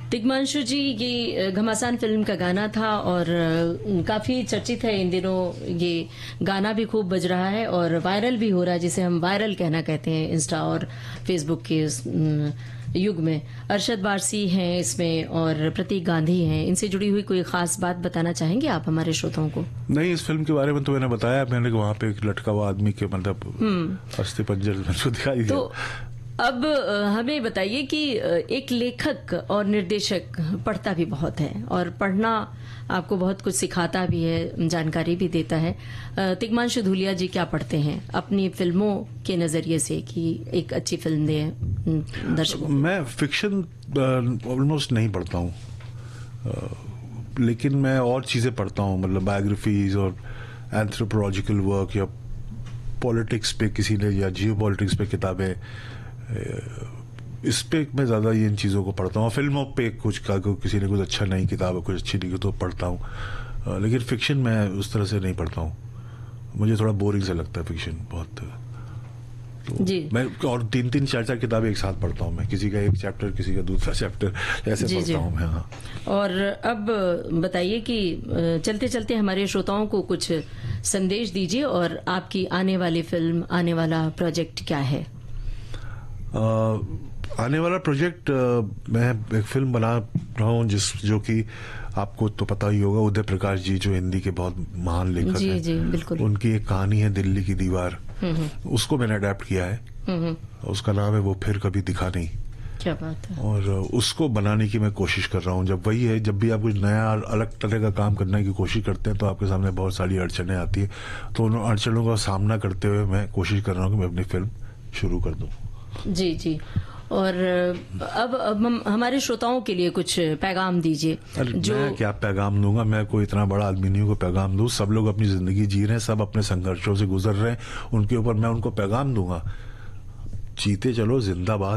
तिग्मांशु जी, ये घमासान फिल्म का गाना था और काफी चर्चित है इन दिनों। ये गाना भी खूब बज रहा है और वायरल भी हो रहा है, जिसे हम वायरल कहना कहते हैं इंस्टा और फेसबुक के युग में। अरशद वारसी हैं इसमें और प्रतीक गांधी हैं। इनसे जुड़ी हुई कोई खास बात बताना चाहेंगे आप हमारे श्रोताओं को? नहीं, इस फिल्म के बारे में तो मैंने बताया। मैंने वहाँ पे एक लटका हुआ आदमी के मतलब अस्थि पंजर दिखाई दिया। तो अब हमें बताइए कि एक लेखक और निर्देशक पढ़ता भी बहुत है और पढ़ना आपको बहुत कुछ सिखाता भी है, जानकारी भी देता है। तिग्मांशु धूलिया जी क्या पढ़ते हैं अपनी फिल्मों के नजरिए से कि एक अच्छी फिल्म दे दर्शकों? मैं फिक्शन ऑलमोस्ट नहीं पढ़ता हूँ, लेकिन मैं और चीज़ें पढ़ता हूँ, मतलब बायोग्राफीज और एंथ्रोपोलॉजिकल वर्क या पॉलिटिक्स पे किसी ने या जियो पॉलिटिक्स पे किताबें, इस पे मैं ज़्यादा इन चीज़ों को पढ़ता हूँ। फिल्मों पे कुछ किसी ने कुछ अच्छा नहीं किताब कुछ अच्छी नहीं तो पढ़ता हूँ, लेकिन फिक्शन मैं उस तरह से नहीं पढ़ता हूँ। मुझे थोड़ा बोरिंग से लगता है फिक्शन बहुत। तो जी। मैं और 3-3, 4-4 किताबें एक साथ पढ़ता हूँ। मैं किसी का एक चैप्टर, किसी का दूसरा चैप्टर, ऐसे पढ़ता हूँ मैं। हाँ। और अब बताइए कि चलते चलते हमारे श्रोताओं को कुछ संदेश दीजिए और आपकी आने वाली फिल्म, आने वाला प्रोजेक्ट क्या है? आने वाला प्रोजेक्ट, मैं एक फिल्म बना रहा हूँ जो कि आपको तो पता ही होगा, उदय प्रकाश जी जो हिंदी के बहुत महान लेखक हैं। जी, बिल्कुल। उनकी एक कहानी है दिल्ली की दीवार, उसको मैंने अडेप्ट किया है। उसका नाम है वो फिर कभी दिखा नहीं। क्या बात है। और उसको बनाने की मैं कोशिश कर रहा हूँ। जब भी आप कुछ नया अलग तरह का काम करने की कोशिश करते हैं तो आपके सामने बहुत सारी अड़चनें आती है। तो उन अड़चनों का सामना करते हुए मैं कोशिश कर रहा हूँ कि मैं अपनी फिल्म शुरू कर दूँ। जी। और अब हमारे श्रोताओं के लिए कुछ पैगाम दीजिए। मैं क्या पैगाम दूंगा? मैं कोई इतना बड़ा आदमी नहीं हूँ को पैगाम दूं। सब लोग अपनी जिंदगी जी रहे हैं, सब अपने संघर्षों से गुजर रहे हैं, उनके ऊपर मैं उनको पैगाम दूंगा? जीते चलो, जिंदाबाद।